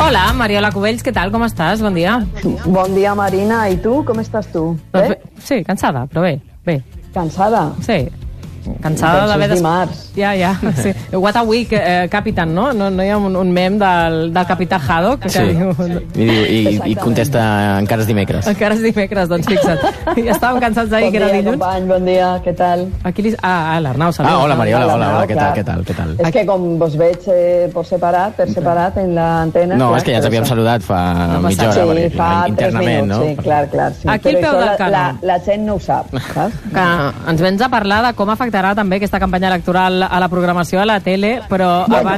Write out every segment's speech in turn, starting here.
Hola, Mariola Cubells, què tal? Com estàs? Bon dia. Bon dia, Marina. I tu? Com estàs tu? Bé? Sí, cansada, però bé. Cansada? Sí. Cansada d'haver... dimarts. Ja. Sí. What a week, Capitán, no? No hi ha un mem del Capità Haddock que diu... I contesta encara és dimecres. Encara és dimecres, doncs fixa't. Ja estàvem cansats d'ahir, que era dilluns. Company, bon dia, què tal? L'Arnau, saluda. Hola, Mariola, hola, què tal? És que com vos veig per separat en l'antena... No, és que ja ens havíem saludat fa mitja hora. Sí, fa 3 minuts, no? sí, clar. Sí. Aquí al peu del canó. La gent no ho sap, saps? Que ens vens a parlar de com afectarà també aquesta campanya electoral a la programació a la tele, però abans...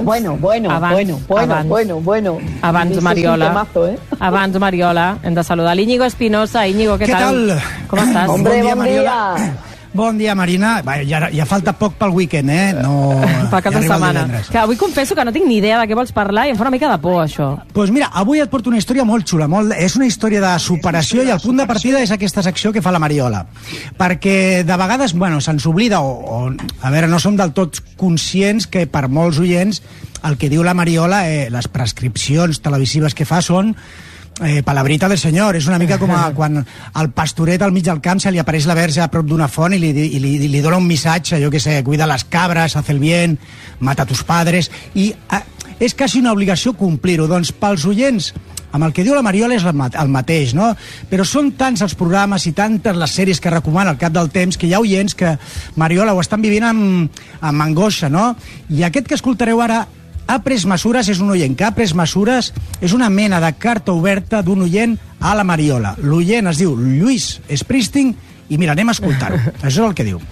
Bueno. Abans, Mariola. Abans, Mariola, hem de saludar l'Íñigo Espinosa. Íñigo, què tal? Com estàs? Hombre, bon dia. Bon dia, Marina. Ja falta poc pel weekend, no? Pel cap de setmana. Que avui confesso que no tinc ni idea de què vols parlar i em fa una mica de por, això. Doncs mira, avui et porto una història molt xula. És una història de superació i el punt de partida és aquesta secció que fa la Mariola. Perquè de vegades, se'ns oblida a veure, no som del tot conscients que per molts oients el que diu la Mariola, les prescripcions televisives que fa són palabrita del senyor. És una mica com quan al pastoret al mig del camp se li apareix la verge a prop d'una font i li dona un missatge, jo què sé, cuida les cabres, haz el bien, mata tus padres, i és quasi una obligació complir-ho. Doncs pels oients, amb el que diu la Mariola és el mateix, no? Però són tants els programes i tantes les sèries que recomana al cap del temps que hi ha oients que, Mariola, ho estan vivint amb angoixa, no? I aquest que escoltareu ara ha pres mesures, és un oient que ha pres mesures, és una mena de carta oberta d'un oient a la Mariola. L'oient es diu Lluís Springsteen i mira, anem a escoltar-ho. Això és el que diu.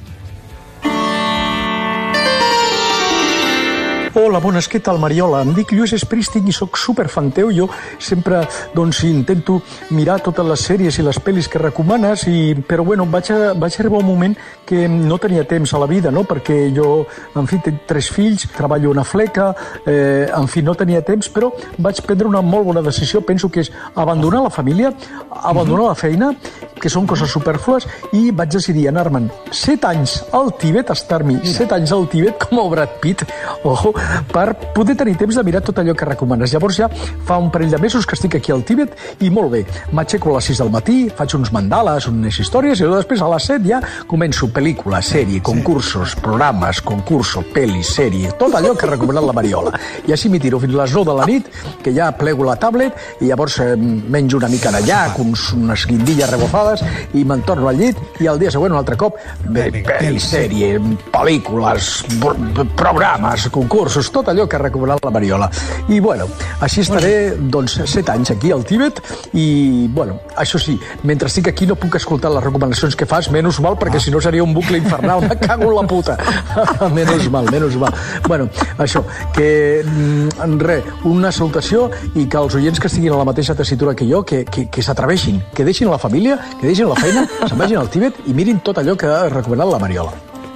Hola, bones, què tal, Mariola? Em dic Lluís Springsteen i sóc superfan teu. Jo sempre, intento mirar totes les sèries i les pel·lis que recomanes, però, vaig arribar un moment que no tenia temps a la vida, no? Perquè jo, tinc 3 fills, treballo una fleca, no tenia temps, però vaig prendre una molt bona decisió. Penso que és abandonar la família, abandonar la feina, que són coses superflues, i vaig decidir anar-me'n 7 anys al Tibet, estar-m'hi 7 anys al Tibet com a Brad Pitt, ojo, per poder tenir temps de mirar tot allò que recomanes. Llavors ja fa un parell de mesos que estic aquí al Tibet i molt bé, m'aixeco a les 6 del matí, faig uns mandales, unes històries, i després a les 7 ja començo pel·lícula, sèrie, concursos, programes, pel·lis, sèrie, tot allò que ha recomanat la Mariola. I així m'hi tiro fins a les 9 de la nit, que ja plego la tablet i llavors menjo una mica de llac, unes guindilles rebofades i me'n torno al llit i al dia següent un altre cop pel·lis, sèrie, pel·lícules, programes, concursos, tot allò que ha recomanat la Mariola. I, així estaré, 7 anys aquí al Tibet i, això sí, mentre estic aquí no puc escoltar les recomanacions que fas, menys mal, perquè si no seria un bucle infernal, me cago en la puta. Menys mal. Això, que, una salutació i que els oients que estiguin a la mateixa tessitura que jo, que s'atreveixin, que deixin la família, que deixin la feina, se'n vagin al Tibet i mirin tot allò que ha recomanat la Mariola.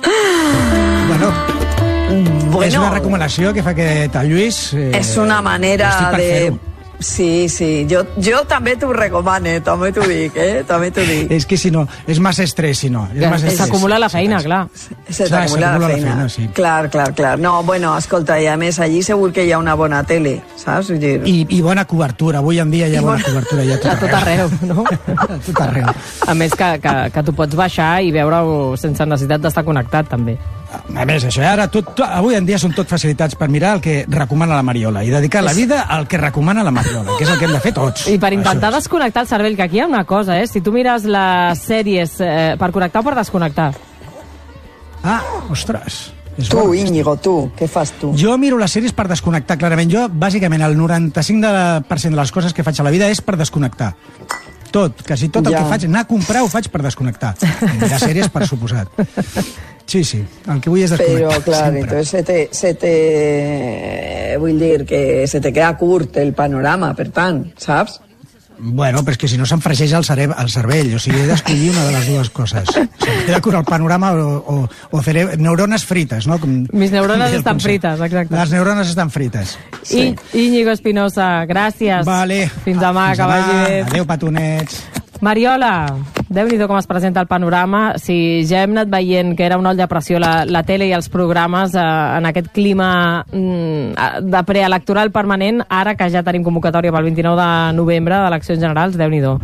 És una recomanació que fa aquest Lluís. És una manera de... Sí, jo també t'ho recomano, també t'ho dic, És que si no, és massa estrès, si no. S'acumula la feina, clar. S'acumula la feina, sí. Clar. No, escolta, i a més allí segur que hi ha una bona tele, saps? I bona cobertura, avui en dia hi ha bona cobertura. A tot arreu, no? A tot arreu. A més que tu pots baixar i veure-ho sense necessitat d'estar connectat, també. A més, això ara, avui en dia són tot facilitats per mirar el que recomana la Mariola i dedicar la vida al que recomana la Mariola, que és el que hem de fer tots. I per intentar desconnectar el cervell, que aquí hi ha una cosa, si tu mires les sèries per connectar o per desconnectar. Ostres. Tu, Íñigo, què fas tu? Jo miro les sèries per desconnectar, clarament. Jo, bàsicament, el 95% de les coses que faig a la vida és per desconnectar. Quasi tot el que faig, anar a comprar ho faig per desconnectar. Mirar sèries, per suposat. Sí, el que vull és desconnectar. Però, clar, entonces vull dir que se te queda curt el panorama, per tant, saps? Però és que si no se'm fregeix el cervell, o sigui, he d'escollir una de les dues coses. He de curar el panorama o neurones frites, no? Mis neurones estan frites, exacte. Les neurones estan frites. Íñigo Espinosa, gràcies. Vale. Fins demà, que vagi bé. Adéu, petonets. Mariola, Déu-n'hi-do com es presenta el panorama. Si ja hem anat veient que era un olla a pressió la tele i els programes en aquest clima de preelectoral permanent, ara que ja tenim convocatòria pel 29 de novembre d'eleccions generals, Déu-n'hi-do.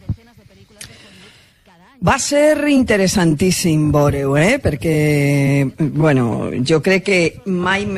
Va ser interessantíssim veure-ho, perquè, bueno, jo crec que mai...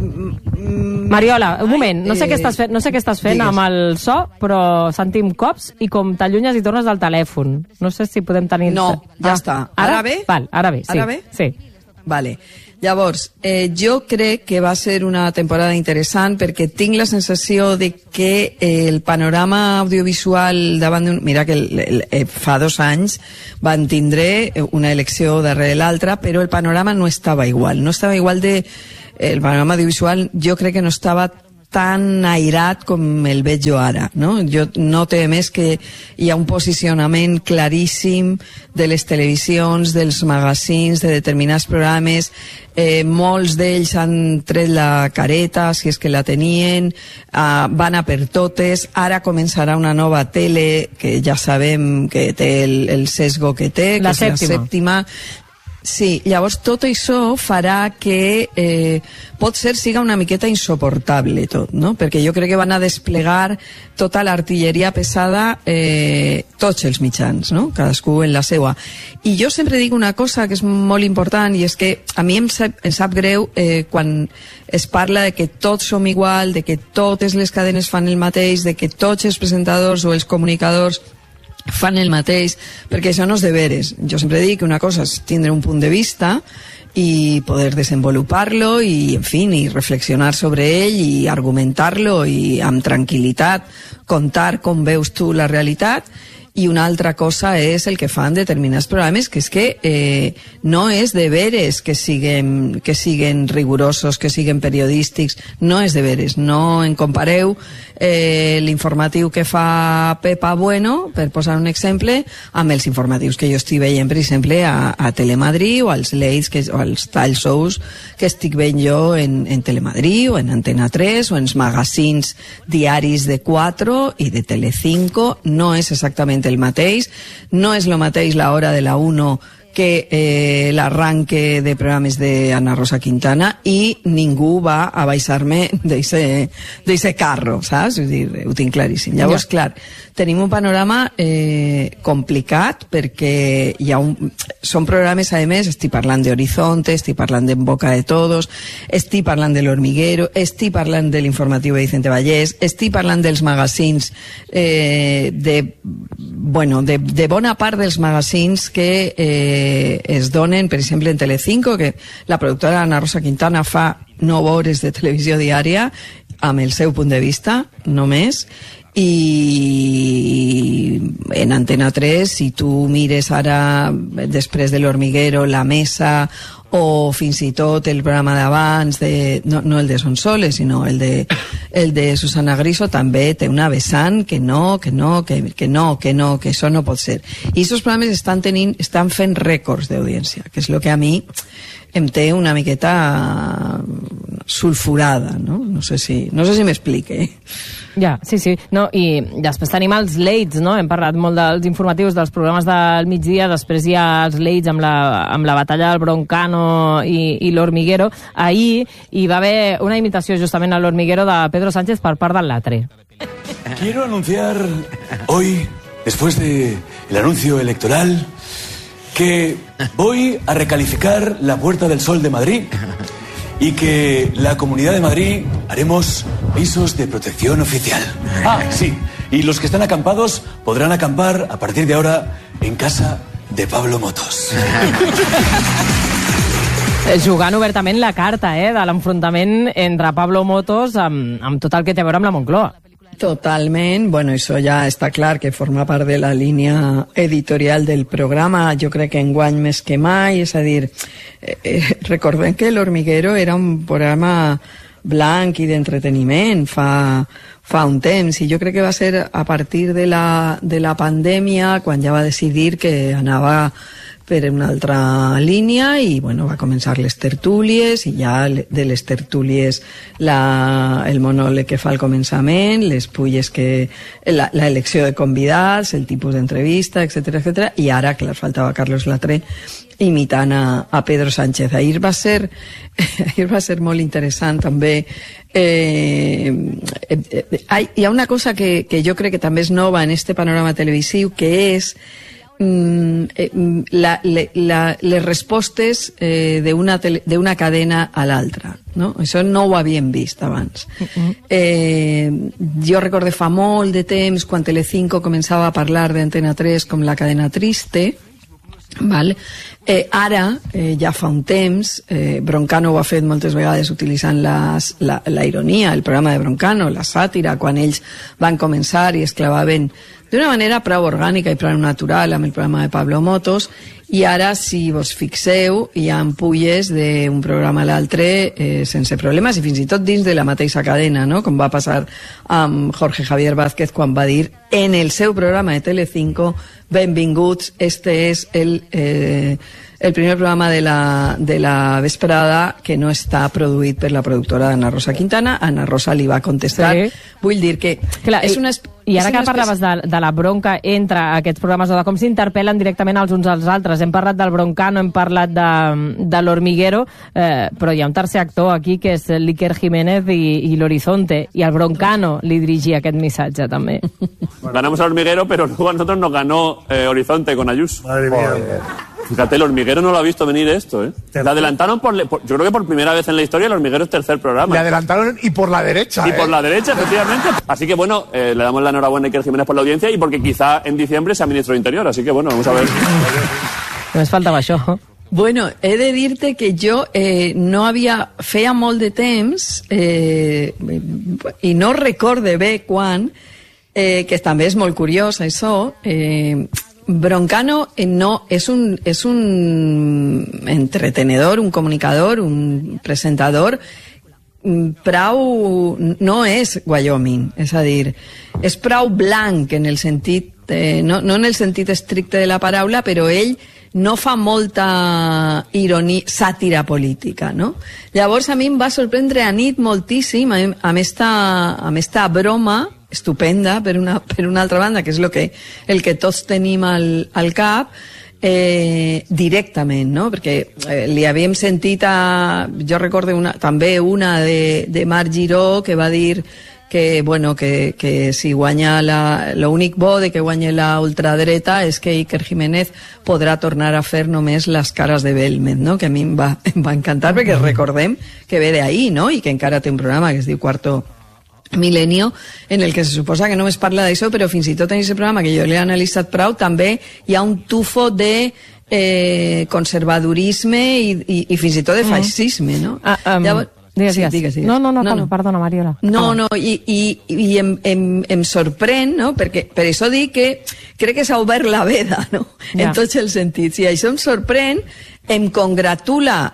Mariola, un moment, no sé què estàs fent amb el so, però sentim cops i com t'allunyes i tornes del telèfon. No sé si podem tenir... No, ja està. Ara bé? Val, ara bé, sí. Ara bé? Sí. Vale. Llavors, jo crec que va ser una temporada interessant perquè tinc la sensació de que el panorama audiovisual davant d'un... Mira que fa 2 anys van tindre una elecció darrere l'altra, però el panorama no estava igual. No estava igual de... El panorama audiovisual jo crec que no estava tan airat com el veig jo ara, no? Jo noto més que hi ha un posicionament claríssim de les televisions, dels magazines, de determinats programes. Molts d'ells han tret la careta, si és que la tenien, van a per totes. Ara començarà una nova tele que ja sabem que té el sesgo que té, que és la sèptima. Sí, llavors tot això farà que pot ser siga una miqueta insoportable tot, no? Perquè jo crec que van a desplegar tota l'artilleria pesada, tots els mitjans, no? Cadascú en la seua. I jo sempre dic una cosa que és molt important, i és que a mi em sap greu quan es parla de que tots som igual, de que totes les cadenes fan el mateix, de que tots els presentadors o els comunicadors fan el mateix, perquè això no és de veres. Jo sempre dic que una cosa és tindre un punt de vista i poder desenvolupar-lo i, en fi, i reflexionar sobre ell i argumentar-lo i amb tranquil·litat contar com veus tu la realitat, i una altra cosa és el que fan determinats programes, que és que no és de veres que siguen rigurosos, que siguen periodístics, no és de veres. No en compareu l'informatiu que fa Pepa Bueno, per posar un exemple, amb els informatius que jo estic veient, per exemple, a Telemadrid, o als Leits, o als talk shows que estic veient jo en Telemadrid, o en Antena 3, o en els magazines diaris de 4 i de Telecinco. No és exactament el mateix, no és el mateix la hora de la 1 que l'arranque de programes d'Anna Rosa Quintana, i ningú va a baixar-me d'eixe carro, saps? Ho tinc claríssim. Llavors, clar, tenim un panorama complicat, perquè són programes, a més, estic parlant de Horizonte, estic parlant de En Boca de Todos, estic parlant de l'Hormiguero, estic parlant de l'informatiu de Vicente Vallès, estic parlant dels magazines, de bona part dels magazines que es donen, per exemple, en Telecinco, que la productora Ana Rosa Quintana fa 9 hores de televisió diària amb el seu punt de vista, només. I en Antena 3, si tu mires ara, després de l'Hormiguero, La Mesa, o fins i tot el programa d'abans, no el de Sonsoles, sinó el de Susana Griso, també té una vessant que això no pot ser. I aquests programes estan fent rècords d'audiència, que és el que a mi em té una miqueta sulfurada, no? No sé si m'explique. Ja, sí. No, i després tenim els Leits, no? Hem parlat molt dels informatius, dels programes del migdia, després hi ha els Leits amb la batalla del Broncano i l'Hormiguero. Ahir hi va haver una imitació justament a l'Hormiguero de Pedro Sánchez per part del Latre. Quiero anunciar hoy, después del anuncio electoral, que voy a recalificar la Puerta del Sol de Madrid y que la Comunidad de Madrid haremos pisos de protección oficial. Ah, sí, y los que están acampados podrán acampar a partir de ahora en casa de Pablo Motos. Jugant obertament la carta de l'enfrontament entre Pablo Motos amb tot el que té a veure amb la Moncloa. Totalment, bueno, això ja està clar que forma part de la línia editorial del programa, jo crec que enguany més que mai, és a dir, recordem que l'Hormiguero era un programa blanc i d'entreteniment fa un temps, i jo crec que va ser a partir de la pandèmia quan ja va decidir que anava per una altra línia i bueno, va començar les tertúlies i ja de les tertúlies el monòleg que fa al començament, les fulles la elecció de convidats, el tipus d'entrevista, etc. I ara, clar, faltava Carlos Latre imitant a Pedro Sánchez. Ahir va ser molt interessant també. Hi ha una cosa que jo crec que també és nova en este panorama televisiu, que és les respostes d'una cadena a l'altra, no? Això no ho havíem vist abans. Jo recordo fa molt de temps quan Telecinco començava a parlar d'Antena 3 com la cadena triste, val? Ara, ja fa un temps, Broncano ho ha fet moltes vegades utilitzant la ironia, el programa de Broncano, la sàtira, quan ells van començar i es clavaven d'una manera prou orgànica i prou natural amb el programa de Pablo Motos, i ara, si vos fixeu, hi ha ampulles d'un programa a l'altre sense problemes, i fins i tot dins de la mateixa cadena, no? Com va passar amb Jorge Javier Vázquez quan va dir en el seu programa de Telecinco: benvinguts, este és el primer programa de la vesprada que no està produït per la productora d'Anna Rosa Quintana. Anna Rosa li va contestar. Sí. Vull dir que... Clar, I ara que parlaves de la bronca entre aquests programes, o de com s'interpel·len directament els uns als altres, hem parlat del Broncano, hem parlat de l'Hormiguero, però hi ha un tercer actor aquí, que és l'Iker Jiménez i l'Horizonte, i el Broncano li dirigia aquest missatge, també. Ganamos al Hormiguero, pero luego a nosotros nos ganó Horizonte con Ayuso. Madre mía. Fíjate, el Hormiguero no lo ha visto venir esto, ¿eh? Le adelantaron yo creo que por primera vez en la historia el Hormiguero es tercer programa. Le adelantaron y por la derecha, Y por la derecha, efectivamente. Así que bueno, le damos la enhorabuena a Iker Jiménez por la audiencia y porque quizá en diciembre sea ministro de Interior, así que bueno, vamos a ver. Només faltava això. Bueno, he de dir-te que jo feia molt de temps i no recorde bé quan, que també és molt curiós això, Broncano no és un entretenedor, un comunicador, un presentador prou... no és Wyoming, és a dir, és prou blanc en el sentit, no en el sentit estricte de la paraula, però ell no fa molta ironia, sàtira política, no? Llavors a mi em va sorprendre anit moltíssim amb esta broma estupenda, per una altra banda, que és el que tots tenim al cap, directament, no? Perquè li havíem sentit jo recordo també una de Marc Giró, que va dir que, bueno, que si guanya l'únic bo de que guanya la ultradreta és que Iker Jiménez podrà tornar a fer només les cares de Belmed, no? Que a mi em va encantar, perquè recordem que ve d'ahí, no? I que encara té un programa que es diu Cuarto Milenio, en el que se suposa que només parla d'això, però fins i tot en aquest programa, que jo l'he analitzat prou, també hi ha un tufo de conservadorisme i fins i tot de feixisme, no? Llavors, digues. No, perdona, Mariola. No, i em sorprèn, no? Perquè per això dic que crec que s'ha obert la veda, no? En tots els sentits. I això em sorprèn, em congratula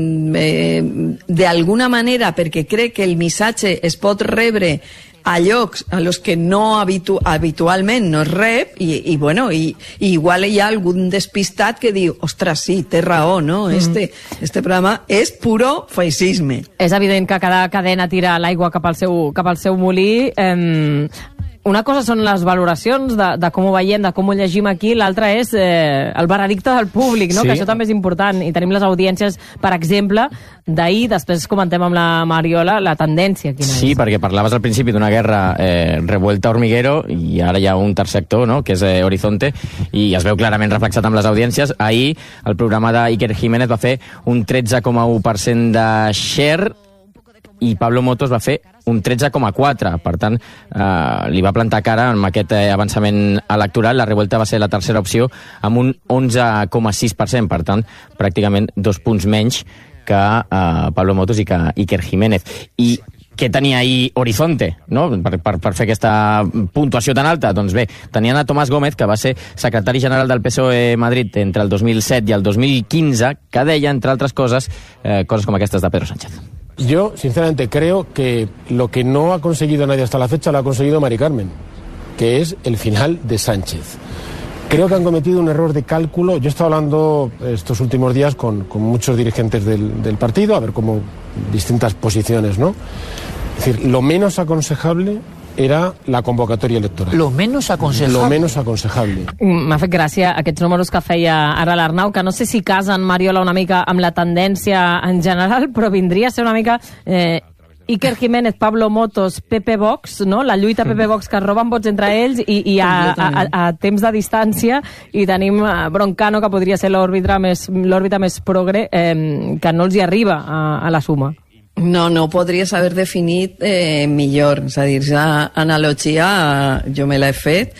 d'alguna manera, perquè crec que el missatge es pot rebre a llocs a los que no habitualment no es rep, i bueno, i igual hi ha algun despistat que diu, ostres, sí, té raó, no? Este programa és puro feixisme. És evident que cada cadena tira l'aigua cap al seu molí. Una cosa són les valoracions de com ho veiem, de com ho llegim aquí, l'altra és el veredicte del públic, no? Sí. Que això també és important, i tenim les audiències, per exemple, d'ahir, després comentem amb la Mariola la tendència quina és. Sí, perquè parlaves al principi d'una guerra revuelta Hormiguero, i ara hi ha un tercer actor, no?, que és Horizonte, i es veu clarament reflexat amb les audiències. Ahir el programa d'Iker Jiménez va fer un 13,1% de share, i Pablo Motos va fer un 13,4%. Per tant, li va plantar cara amb aquest avançament electoral. La Revuelta va ser la tercera opció amb un 11,6%. Per tant, pràcticament 2 punts menys que Pablo Motos i que Iker Jiménez. I què tenia ahir Horizonte, no?, per fer aquesta puntuació tan alta? Doncs bé, tenien a Tomás Gómez, que va ser secretari general del PSOE Madrid entre el 2007 i el 2015, que deia, entre altres coses, coses com aquestes de Pedro Sánchez. Yo, sinceramente, creo que lo que no ha conseguido nadie hasta la fecha lo ha conseguido Mari Carmen, que es el final de Sánchez. Creo que han cometido un error de cálculo. Yo he estado hablando estos últimos días con muchos dirigentes del partido, a ver cómo distintas posiciones, ¿no? Es decir, lo menos aconsejable era la convocatoria electoral. Lo menos aconsejable. Lo menos aconsejable. M'ha fet gràcia aquests números que feia ara l'Arnau, que no sé si casen, Mariola, una mica amb la tendència en general, però vindria a ser una mica... Iker Jiménez, Pablo Motos, Pepe Vox, no? La lluita Pepe Vox, que es roben vots entre ells, i a temps de distància, i tenim Broncano, que podria ser l'òrbita més progre, que no els hi arriba a la suma. No podries haver definit millor. És a dir, ja analogia jo me l'he fet.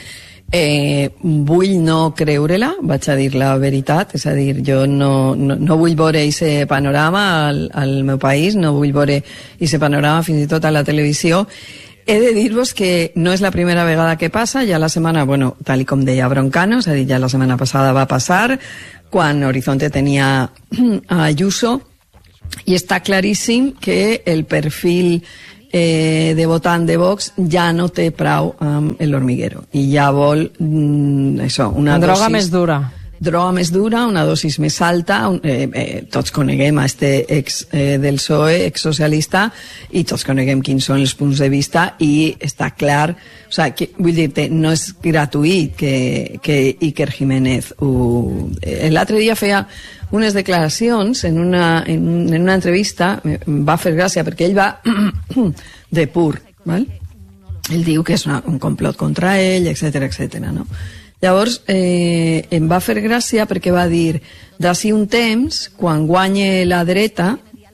Vull no creure-la, vaig a dir la veritat, és a dir, jo no vull veure aquest panorama al meu país, no vull veure aquest panorama fins i tot a la televisió. He de dir-vos que no és la primera vegada que passa, ja la setmana, bueno, tal com deia Broncano, és a dir, ja la setmana passada va passar, quan Horizonte tenia a Ayuso, i està claríssim que el perfil de votant de Vox ja no té prou amb l'Hormiguero i ja vol això, una droga més dura. Droga més dura, una dosis més alta. Tots coneguem a este ex del PSOE, exsocialista, i tots coneguem quins són els punts de vista, i està clar, o sigui, que, vull dir-te, no és gratuït que Iker Jiménez l'altre dia feia unes declaracions en una entrevista, va fer gràcia perquè ell va de pur, val? Ell diu que és un complot contra ell, etc, no? Llavors em va fer gràcia perquè va dir, d'ací un temps, quan guanye la dreta,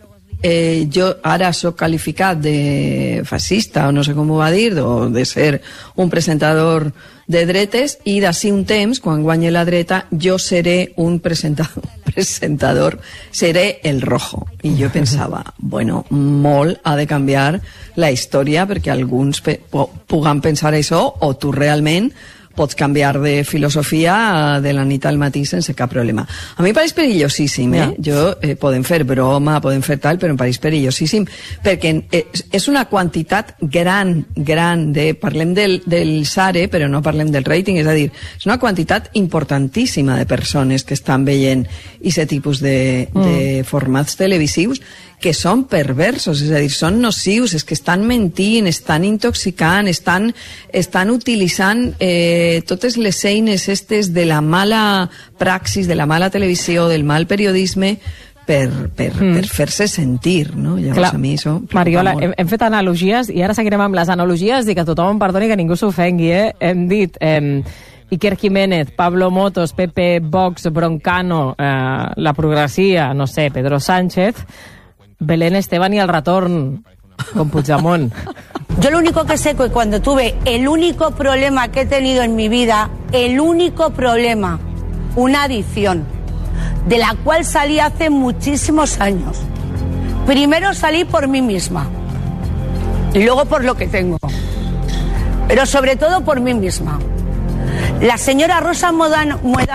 jo ara soc qualificat de fascista, o no sé com ho va dir, o de ser un presentador de dretes, i d'ací un temps, quan guanye la dreta, jo seré un presentador, seré el rojo. I jo pensava, bueno, molt ha de canviar la història perquè alguns puguen pensar això, o tu realment pots canviar de filosofia de la nit al matí sense cap problema. A mi em pareix perillosíssim, podem fer broma, podem fer tal, però em pareix perillosíssim, perquè és una quantitat gran parlem del SARE, però no parlem del rating, és a dir, és una quantitat importantíssima de persones que estan veient aquest tipus de formats televisius que són perversos, és a dir, són nocius, és que estan mentint, estan intoxicant, estan utilitzant totes les eines estes de la mala praxis, de la mala televisió, del mal periodisme, per fer-se sentir, no? Llavors, a mi això... Mariola, hem fet analogies, i ara seguirem amb les analogies, i que tothom em perdoni, que ningú s'ofengui, Hem dit... Iker Jiménez, Pablo Motos, Pepe Vox, Broncano, la progressia, no sé, Pedro Sánchez, Belén Esteban y el retorn, con Puigdemont. Yo lo único que sé que cuando tuve el único problema que he tenido en mi vida, el único problema, una adicción, de la cual salí hace muchísimos años. Primero salí por mí misma, y luego por lo que tengo, pero sobre todo por mí misma. La señora Rosa Muedano,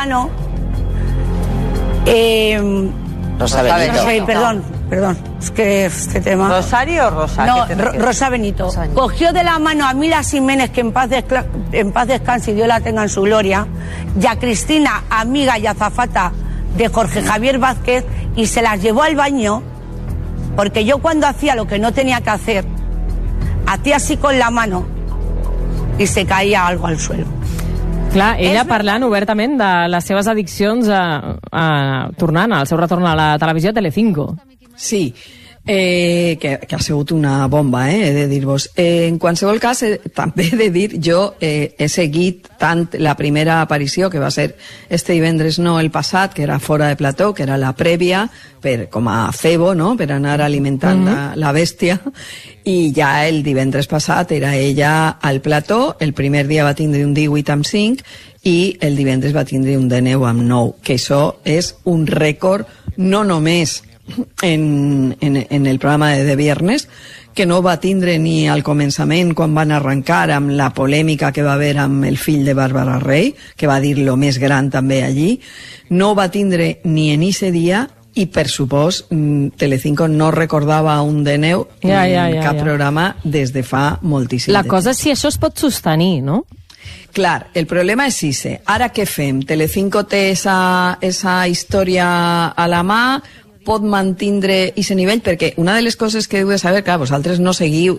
Rosa Benito. Perdón, es que este tema... ¿Rosario o Rosa? No, Rosa Benito. Cogió de la mano a Mila Jiménez, que en paz descanse y Dios la tenga en su gloria, y a Cristina, amiga y azafata de Jorge Javier Vázquez, y se las llevó al baño, porque yo cuando hacía lo que no tenía que hacer, hacía así con la mano y se caía algo al suelo. Clar, ella parlant obertament de les seves addiccions tornant al seu retorn a la televisió a Telecinco. Sí, que ha sigut una bomba, he de dir-vos. En qualsevol cas, també he de dir, jo he seguit tant la primera aparició, que va ser este divendres, no el passat, que era fora de plató, que era la prèvia, com a cebo, no?, per anar alimentant la bèstia, i ja el divendres passat era ella al plató. El primer dia va tindre un 18,5 i el divendres va tindre un 19,9, que això és un rècord no només en el programa de viernes, que no va tindre ni al començament quan van arrencar amb la polèmica que va haver amb el fill de Bàrbara Rey, que va dir lo més gran també allí, no va tindre ni en ese dia, i per supost Telecinco no recordava un de neu cap programa des de fa moltíssim temps. La cosa és si això es pot sostenir, no? Clar, el problema és ese. Ara què fem? Telecinco té esa història a la mà, pot mantindre aquest nivell, perquè una de les coses que heu de saber, clar, vosaltres no seguiu,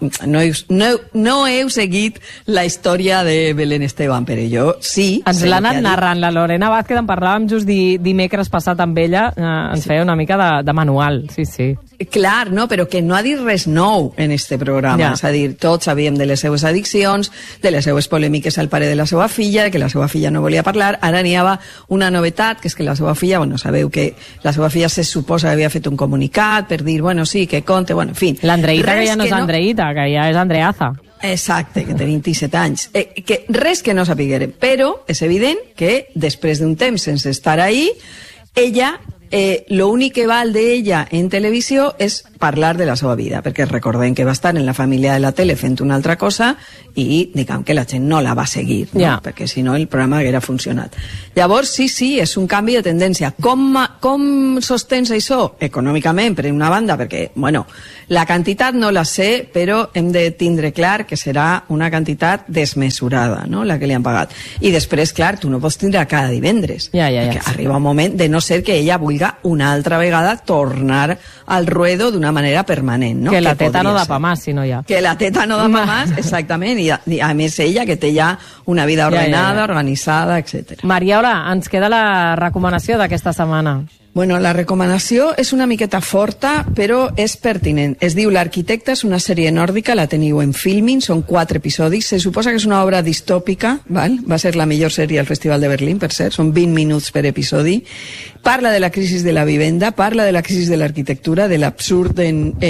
no heu seguit la història de Belén Esteban, però jo sí. Ens l'ha anat narrant la Lorena Vázquez, en parlàvem just dimecres passat amb ella, ens feia una mica de manual, sí. Clar, no, però que no ha dit res nou en este programa, és a dir, tots sabíem de les seues addiccions, de les seues polèmiques al pare de la seva filla, de que la seva filla no volia parlar, ara n'hi havia una novetat, que és que la seva filla, bueno, sabeu que la seva filla se suposa que havia fet un comunicat per dir, bueno, sí, que conte, bueno, en fi. L'Andreïta que ja no és Andreïta, que ja és Andreaza. Exacte, que tenim 17 anys. Que res que no sapiguérem, però és evident que després d'un temps sense estar ahí, ella... lo únic que val d'ella en televisió és parlar de la seva vida, perquè recordem que va estar en la família de la tele fent una altra cosa i diguem que la gent no la va seguir, no? Perquè si no el programa haguera funcionat. Llavors sí, és un canvi de tendència. Com sostens això? Econòmicament, per una banda, perquè, bueno, la quantitat no la sé, però hem de tindre clar que serà una quantitat desmesurada, no?, la que li han pagat. I després, clar, tu no pots tindre cada divendres, perquè arriba un moment de no ser que ella vulgui una altra vegada tornar al ruedo d'una manera permanent, no? Que la teta no da pa más, si no hi ha. Que la teta no da pa más, exactament, i a més ella que té ja una vida ordenada, organitzada, etc. Mariola, ens queda la recomanació d'aquesta setmana. Bueno, la recomanació és una miqueta forta, però és pertinent. Es diu L'arquitecte, és una sèrie nòrdica, la teniu en Filmin, són 4 episodis. Se suposa que és una obra distòpica, val? Va ser la millor sèrie al Festival de Berlín, per cert, són 20 minuts per episodi. Parla de la crisi de la vivenda, parla de la crisi de l'arquitectura, de l'absurd en